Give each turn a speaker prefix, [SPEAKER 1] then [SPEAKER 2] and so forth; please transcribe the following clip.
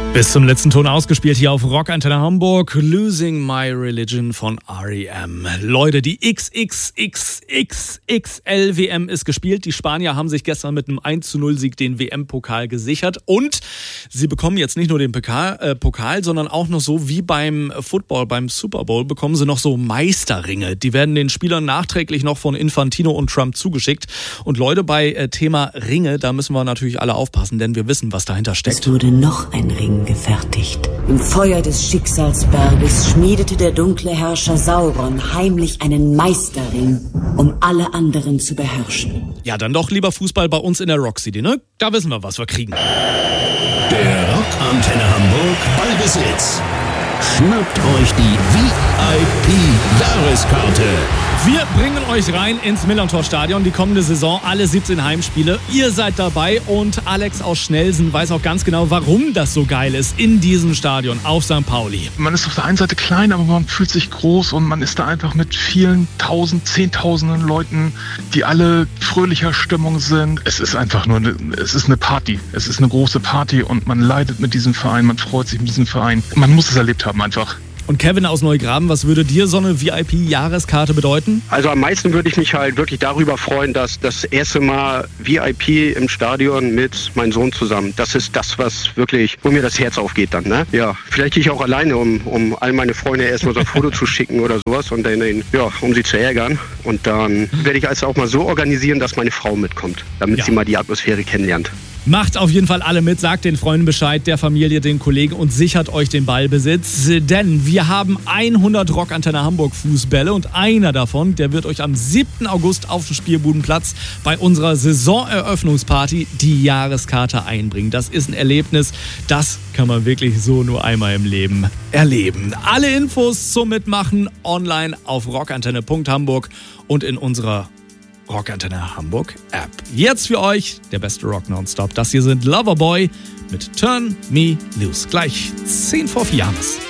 [SPEAKER 1] Bis zum letzten Ton ausgespielt hier auf Rock Antenne Hamburg. Losing My Religion von R.E.M. Leute, die XXXXL-WM ist gespielt. Die Spanier haben sich gestern mit einem 1:0-Sieg den WM-Pokal gesichert. Und sie bekommen jetzt nicht nur den Pokal, sondern auch noch so wie beim Football, beim Super Bowl, bekommen sie noch so Meisterringe. Die werden den Spielern nachträglich noch von Infantino und Trump zugeschickt. Und Leute, bei Thema Ringe, da müssen wir natürlich alle aufpassen, denn wir wissen, was dahinter steckt.
[SPEAKER 2] Es wurde noch ein Ring gefertigt. Im Feuer des Schicksalsberges schmiedete der dunkle Herrscher Sauron heimlich einen Meisterring, um alle anderen zu beherrschen.
[SPEAKER 1] Ja, dann doch lieber Fußball bei uns in der Rock City, ne? Da wissen wir, was wir kriegen.
[SPEAKER 3] Der Rock Antenne Hamburg Ballbesitz. Schnappt euch die VIP-Jahreskarte.
[SPEAKER 1] Wir bringen euch rein ins Millerntor-Stadion, die kommende Saison, alle 17 Heimspiele. Ihr seid dabei und Alex aus Schnelsen weiß auch ganz genau, warum das so geil ist in diesem Stadion auf St. Pauli.
[SPEAKER 4] Man ist auf der einen Seite klein, aber man fühlt sich groß und man ist da einfach mit vielen Zehntausenden Leuten, die alle fröhlicher Stimmung sind. Es ist einfach nur, es ist eine Party. Es ist eine große Party und man leidet mit diesem Verein, man freut sich mit diesem Verein. Man muss es erlebt haben einfach.
[SPEAKER 1] Und Kevin aus Neugraben, was würde dir so eine VIP-Jahreskarte bedeuten?
[SPEAKER 5] Also am meisten würde ich mich halt wirklich darüber freuen, dass das erste Mal VIP im Stadion mit meinem Sohn zusammen, das ist das, was wirklich, wo mir das Herz aufgeht dann, ne? Ja, vielleicht gehe ich auch alleine, um all meine Freunde erstmal so ein Foto zu schicken oder sowas und dann, um sie zu ärgern. Und dann werde ich also auch mal so organisieren, dass meine Frau mitkommt, damit sie mal die Atmosphäre kennenlernt.
[SPEAKER 1] Macht auf jeden Fall alle mit, sagt den Freunden Bescheid, der Familie, den Kollegen und sichert euch den Ballbesitz. Denn wir haben 100 Rock Antenne Hamburg Fußbälle und einer davon, der wird euch am 7. August auf dem Spielbudenplatz bei unserer Saisoneröffnungsparty die Jahreskarte einbringen. Das ist ein Erlebnis, das kann man wirklich so nur einmal im Leben erleben. Alle Infos zum Mitmachen online auf rockantenne.hamburg und in unserer Rock Antenne Hamburg App. Jetzt für euch der beste Rock nonstop. Das hier sind Loverboy mit Turn Me Loose. Gleich 3:10 James.